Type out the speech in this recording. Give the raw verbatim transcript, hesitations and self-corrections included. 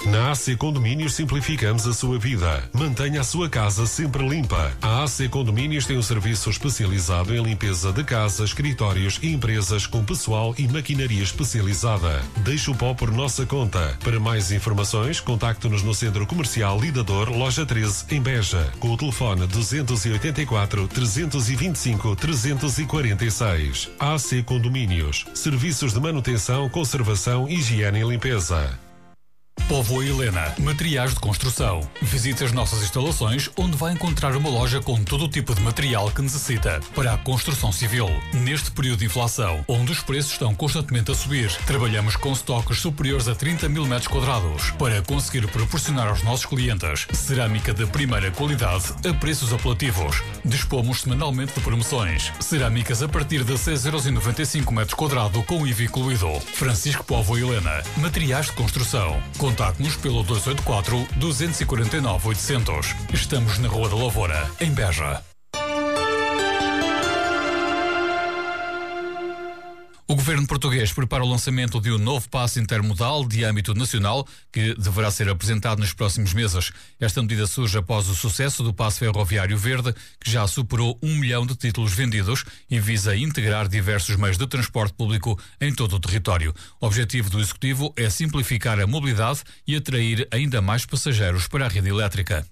Na A C Condomínios simplificamos a sua vida. Mantenha a sua casa sempre limpa. A A C Condomínios tem um serviço especializado em limpeza de casas, escritórios e empresas com pessoal e maquinaria especializada. Deixe o pó por nossa conta. Para mais informações, contacte-nos no Centro Comercial Lidador, Loja treze, em Beja, com o telefone duzentos e oitenta e quatro, trezentos e vinte e cinco, trezentos e quarenta e seis. A C Condomínios. Serviços de manutenção, conservação, higiene e limpeza. Póvoa Helena, materiais de construção. Visite as nossas instalações, onde vai encontrar uma loja com todo o tipo de material que necessita para a construção civil. Neste período de inflação, onde os preços estão constantemente a subir, trabalhamos com estoques superiores a trinta mil metros quadrados para conseguir proporcionar aos nossos clientes cerâmica de primeira qualidade a preços apelativos. Dispomos semanalmente de promoções. Cerâmicas a partir de seis euros e noventa e cinco metros quadrados com I V A incluído. Francisco Póvoa Helena, materiais de construção. Contacte-nos pelo dois oito quatro, dois quatro nove, oitocentos. Estamos na Rua da Lavoura, em Beja. O governo português prepara o lançamento de um novo passe intermodal de âmbito nacional que deverá ser apresentado nos próximos meses. Esta medida surge após o sucesso do passe ferroviário verde, que já superou um milhão de títulos vendidos e visa integrar diversos meios de transporte público em todo o território. O objetivo do Executivo é simplificar a mobilidade e atrair ainda mais passageiros para a rede elétrica.